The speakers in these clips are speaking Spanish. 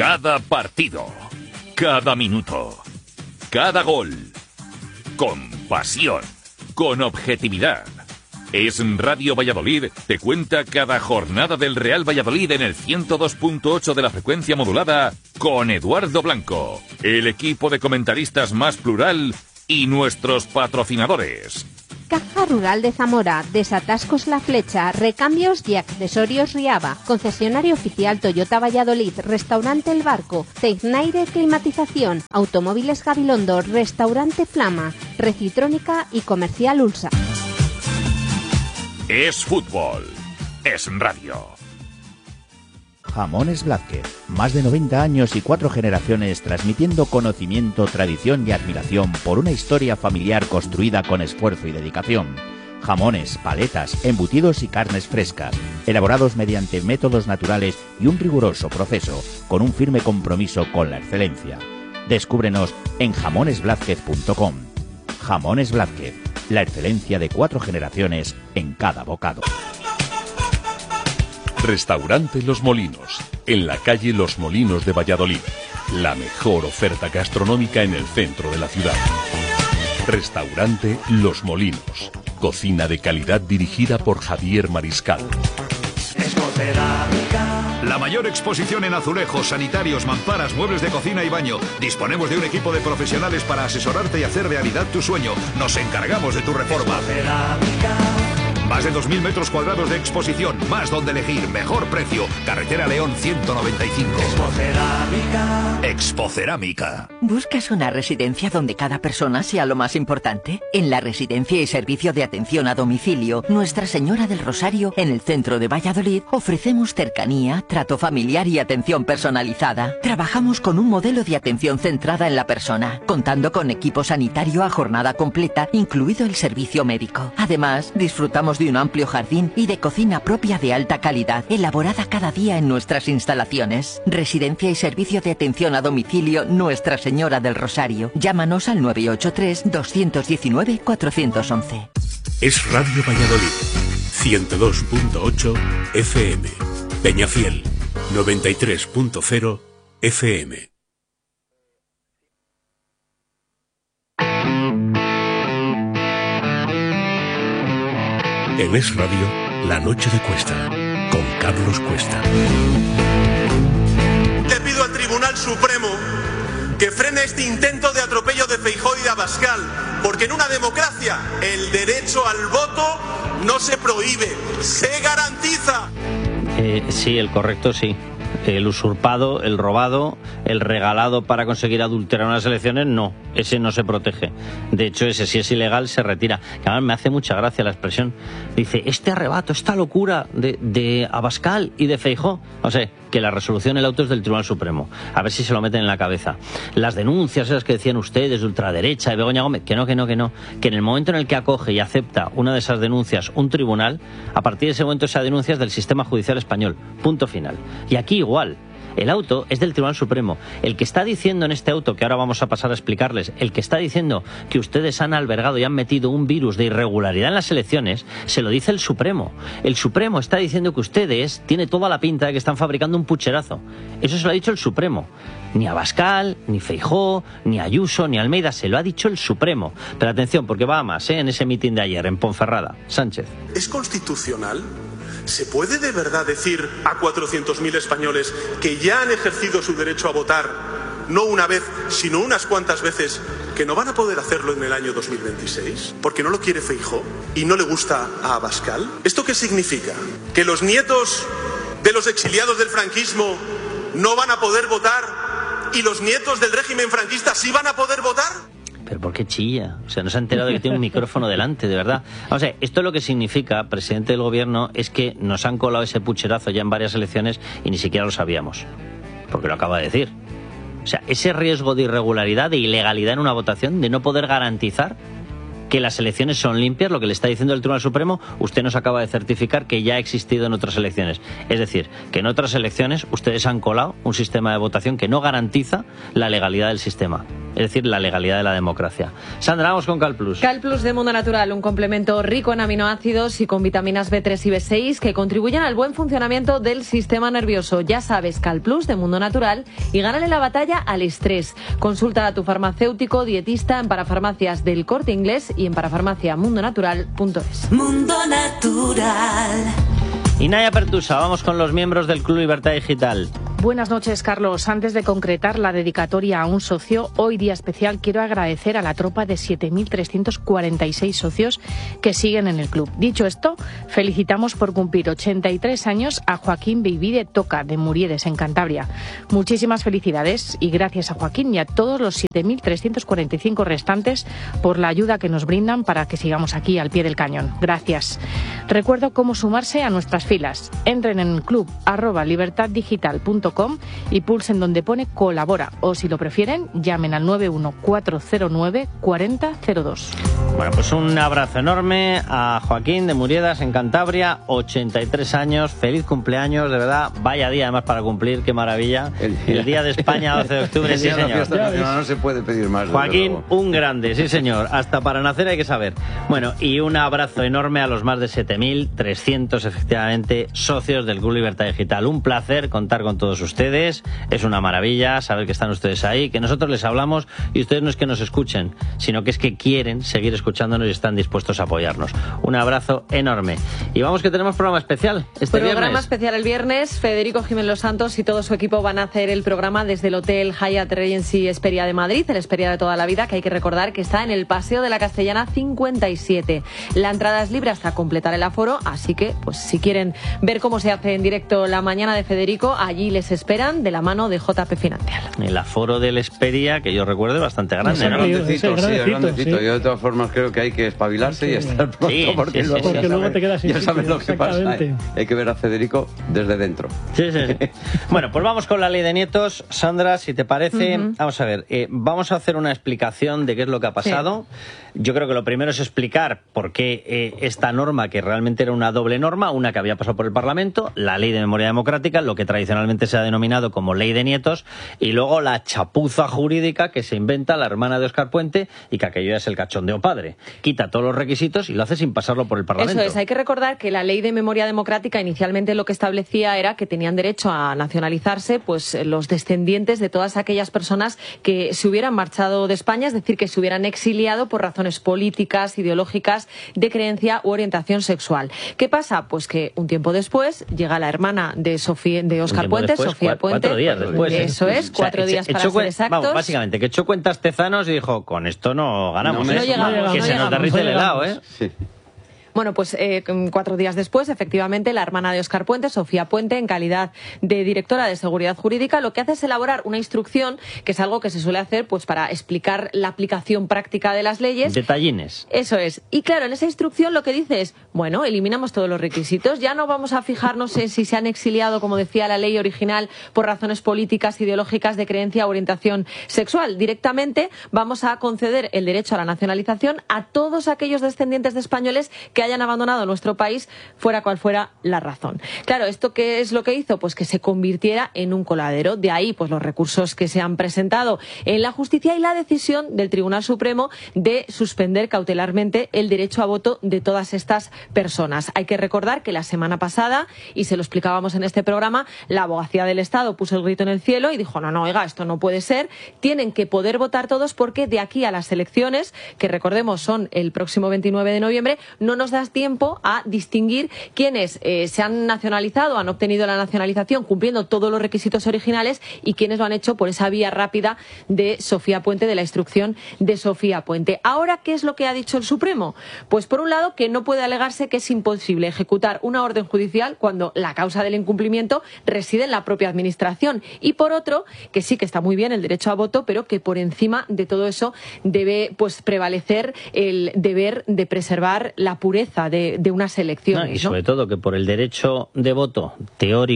Cada partido, cada minuto, cada gol. Con pasión, con objetividad. Es Radio Valladolid te cuenta cada jornada del Real Valladolid en el 102.8 de la frecuencia modulada con Eduardo Blanco, el equipo de comentaristas más plural y nuestros patrocinadores. Caja Rural de Zamora, Desatascos La Flecha, Recambios y Accesorios Riaba, concesionario oficial Toyota Valladolid, Restaurante El Barco, Tecnaire Climatización, Automóviles Gabilondo, Restaurante Flama, Recitrónica y Comercial Ulsa. Es fútbol, es radio. Jamones Blázquez, más de 90 años y 4 generaciones transmitiendo conocimiento, tradición y admiración por una historia familiar construida con esfuerzo y dedicación. Jamones, paletas, embutidos y carnes frescas, elaborados mediante métodos naturales y un riguroso proceso, con un firme compromiso con la excelencia. Descúbrenos en jamonesblázquez.com. Jamones Blázquez, la excelencia de 4 generaciones en cada bocado. Restaurante Los Molinos, en la calle Los Molinos de Valladolid. La mejor oferta gastronómica en el centro de la ciudad. Restaurante Los Molinos. Cocina de calidad dirigida por Javier Mariscal. La mayor exposición en azulejos, sanitarios, mamparas, muebles de cocina y baño. Disponemos de un equipo de profesionales para asesorarte y hacer realidad tu sueño. Nos encargamos de tu reforma. Más de 2.000 metros cuadrados de exposición, más donde elegir, mejor precio. Carretera León 195. Expocerámica. ¿Buscas una residencia donde cada persona sea lo más importante? En la Residencia y Servicio de Atención a Domicilio Nuestra Señora del Rosario, en el centro de Valladolid, ofrecemos cercanía, trato familiar y atención personalizada. Trabajamos con un modelo de atención centrada en la persona, contando con equipo sanitario a jornada completa, incluido el servicio médico. Además, disfrutamos de un amplio jardín y de cocina propia de alta calidad, elaborada cada día en nuestras instalaciones. Residencia y Servicio de Atención a Domicilio Nuestra Señora del Rosario. Llámanos al 983-219-411. Es Radio Valladolid, 102.8 FM. Peñafiel, 93.0 FM. En Es Radio, La Noche de Cuesta, con Carlos Cuesta. Le pido al Tribunal Supremo que frene este intento de atropello de Feijóo y de Abascal, porque en una democracia el derecho al voto no se prohíbe, se garantiza. Sí, el correcto sí. El usurpado, el robado, el regalado para conseguir adulterar unas elecciones, no, ese no se protege. De hecho, ese si es ilegal se retira. Que además me hace mucha gracia la expresión. Dice, este arrebato, esta locura de Abascal y de Feijóo. O sea, que la resolución, el auto es del Tribunal Supremo. A ver si se lo meten en la cabeza. Las denuncias esas que decían ustedes de ultraderecha, de Begoña Gómez, que no. Que en el momento en el que acoge y acepta una de esas denuncias un tribunal, a partir de ese momento esa denuncia es del sistema judicial español. Punto final. Y aquí igual. El auto es del Tribunal Supremo. El que está diciendo en este auto, que ahora vamos a pasar a explicarles, el que está diciendo que ustedes han albergado y han metido un virus de irregularidad en las elecciones, se lo dice el Supremo. El Supremo está diciendo que ustedes, tiene toda la pinta de que están fabricando un pucherazo. Eso se lo ha dicho el Supremo. Ni Abascal, ni Feijóo, ni Ayuso, ni Almeida, se lo ha dicho el Supremo. Pero atención, porque va a más, en ese mitin de ayer, en Ponferrada. Sánchez. ¿Es constitucional? ¿Se puede de verdad decir a 400.000 españoles que ya han ejercido su derecho a votar, no una vez, sino unas cuantas veces, que no van a poder hacerlo en el año 2026? ¿Porque no lo quiere Feijóo y no le gusta a Abascal? ¿Esto qué significa? ¿Que los nietos de los exiliados del franquismo no van a poder votar y los nietos del régimen franquista sí van a poder votar? ¿Pero por qué chilla? O sea, no se ha enterado de que tiene un micrófono delante, de verdad. O sea, esto lo que significa, presidente del gobierno, es que nos han colado ese pucherazo ya en varias elecciones y ni siquiera lo sabíamos. Porque lo acaba de decir. O sea, ese riesgo de irregularidad, de ilegalidad en una votación, de no poder garantizar que las elecciones son limpias, lo que le está diciendo el Tribunal Supremo, usted nos acaba de certificar que ya ha existido en otras elecciones. Es decir, que en otras elecciones ustedes han colado un sistema de votación que no garantiza la legalidad del sistema. es decir, la legalidad de la democracia. Sandra, vamos con CalPlus. CalPlus de Mundo Natural, un complemento rico en aminoácidos y con vitaminas B3 y B6 que contribuyen al buen funcionamiento del sistema nervioso. Ya sabes, CalPlus de Mundo Natural y gánale la batalla al estrés. Consulta a tu farmacéutico dietista en parafarmacias del Corte Inglés y en parafarmaciamundonatural.es. Mundo Natural. Y Naya Pertusa, vamos con los miembros del Club Libertad Digital. Buenas noches, Carlos. Antes de concretar la dedicatoria a un socio, hoy día especial, quiero agradecer a la tropa de 7.346 socios que siguen en el club. Dicho esto, felicitamos por cumplir 83 años a Joaquín Beivide Toca, de Muriedes, en Cantabria. Muchísimas felicidades y gracias a Joaquín y a todos los 7.345 restantes por la ayuda que nos brindan para que sigamos aquí al pie del cañón. Gracias. Recuerdo cómo sumarse a nuestras filas. Entren en el club @libertaddigital.com y pulsen donde pone colabora, o si lo prefieren llamen al 91409 4002. Bueno, pues un abrazo enorme a Joaquín de Muriedas en Cantabria, 83 años, feliz cumpleaños, de verdad, vaya día además para cumplir, qué maravilla. El día de España, 12 de octubre, sí señor. No se puede pedir más. Joaquín, un grande, sí señor, hasta para nacer hay que saber. Bueno, y un abrazo enorme a los más de 7.300 efectivamente socios del Club Libertad Digital. Un placer contar con todos ustedes, es una maravilla saber que están ustedes ahí, que nosotros les hablamos y ustedes no es que nos escuchen, sino que es que quieren seguir escuchándonos y están dispuestos a apoyarnos. Un abrazo enorme. Y vamos que tenemos programa especial este viernes. Programa especial el viernes. Federico Jiménez Los Santos y todo su equipo van a hacer el programa desde el Hotel Hyatt Regency Hesperia de Madrid, el Hesperia de toda la vida, que hay que recordar que está en el Paseo de la Castellana 57. La entrada es libre hasta completar el aforo, así que pues si quieren ver cómo se hace en directo la mañana de Federico, allí les esperan de la mano de JP Financial. El aforo del Hesperia, que yo recuerdo, es bastante grande, ¿no? Grandecito. Yo de todas formas creo que hay que espabilarse y estar pronto, porque luego te quedas sin sitio. Ya sabes lo que pasa. Hay que ver a Federico desde dentro. Sí. Bueno, pues vamos con la ley de nietos. Sandra, si te parece, vamos a ver, vamos a hacer una explicación de qué es lo que ha pasado. Sí. Yo creo que lo primero es explicar por qué esta norma, que realmente era una doble norma, una que había pasado por el Parlamento, la Ley de Memoria Democrática, lo que tradicionalmente se ha denominado como Ley de Nietos, y luego la chapuza jurídica que se inventa la hermana de Óscar Puente y que aquello es el cachondeo padre. Quita todos los requisitos y lo hace sin pasarlo por el Parlamento. Eso es, hay que recordar que la Ley de Memoria Democrática inicialmente lo que establecía era que tenían derecho a nacionalizarse pues los descendientes de todas aquellas personas que se hubieran marchado de España, es decir, que se hubieran exiliado por razones políticas, ideológicas, de creencia u orientación sexual. ¿Qué pasa? Pues que un tiempo después llega la hermana de Óscar Puente, Sofía Puente. 4 días después. Eso es, 4 días para ser exactos. Vamos, básicamente, que echó cuentas Tezanos y dijo, con esto no ganamos. No llegamos, que se nos derrite el helado, ¿eh? Sí. Bueno, pues 4 días después, efectivamente, la hermana de Óscar Puente, Sofía Puente, en calidad de directora de Seguridad Jurídica, lo que hace es elaborar una instrucción, que es algo que se suele hacer pues para explicar la aplicación práctica de las leyes. Detallines. Eso es. Y claro, en esa instrucción lo que dice es, bueno, eliminamos todos los requisitos, ya no vamos a fijarnos en si se han exiliado, como decía la ley original, por razones políticas, ideológicas, de creencia o orientación sexual. Directamente vamos a conceder el derecho a la nacionalización a todos aquellos descendientes de españoles que hayan abandonado nuestro país, fuera cual fuera la razón. Claro, ¿esto qué es lo que hizo? Pues que se convirtiera en un coladero. De ahí, pues los recursos que se han presentado en la justicia y la decisión del Tribunal Supremo de suspender cautelarmente el derecho a voto de todas estas personas. Hay que recordar que la semana pasada, y se lo explicábamos en este programa, la Abogacía del Estado puso el grito en el cielo y dijo, no, oiga, esto no puede ser, tienen que poder votar todos porque de aquí a las elecciones, que recordemos son el próximo 29 de noviembre, no nos das tiempo a distinguir quiénes se han nacionalizado, han obtenido la nacionalización cumpliendo todos los requisitos originales y quiénes lo han hecho por esa vía rápida de Sofía Puente, de la instrucción de Sofía Puente. Ahora, ¿qué es lo que ha dicho el Supremo? Pues por un lado, que no puede alegarse que es imposible ejecutar una orden judicial cuando la causa del incumplimiento reside en la propia administración, y por otro, que sí que está muy bien el derecho a voto, pero que por encima de todo eso debe pues prevalecer el deber de preservar la pureza de unas elecciones. Y sobre todo que por el derecho de voto teórico,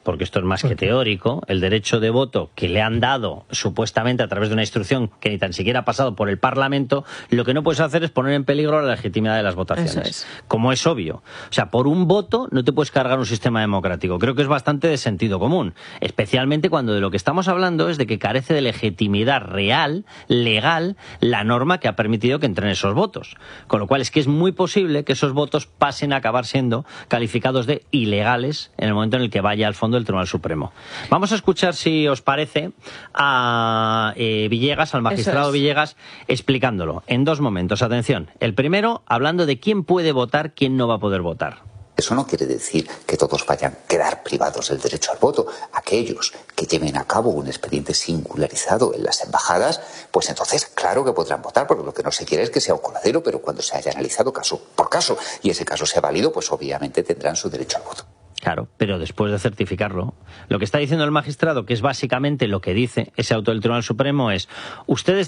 porque esto es más que teórico, el derecho de voto que le han dado supuestamente a través de una instrucción que ni tan siquiera ha pasado por el Parlamento, lo que no puedes hacer es poner en peligro la legitimidad de las votaciones. Eso es. Como es obvio. O sea, por un voto no te puedes cargar un sistema democrático. Creo que es bastante de sentido común, especialmente cuando de lo que estamos hablando es de que carece de legitimidad real, legal, la norma que ha permitido que entren esos votos. Con lo cual es que es muy posible que esos votos pasen a acabar siendo calificados de ilegales en el momento en el que vaya al fondo del Tribunal Supremo. Vamos a escuchar, si os parece, a Villegas, al magistrado Villegas, explicándolo en dos momentos. Atención, el primero hablando de quién puede votar, quién no va a poder votar. Eso no quiere decir que todos vayan a quedar privados del derecho al voto. Aquellos que lleven a cabo un expediente singularizado en las embajadas, pues entonces claro que podrán votar, porque lo que no se quiere es que sea un coladero, pero cuando se haya analizado caso por caso y ese caso sea válido, pues obviamente tendrán su derecho al voto. Claro, pero después de certificarlo. Lo que está diciendo el magistrado, que es básicamente lo que dice ese auto del Tribunal Supremo, es: ustedes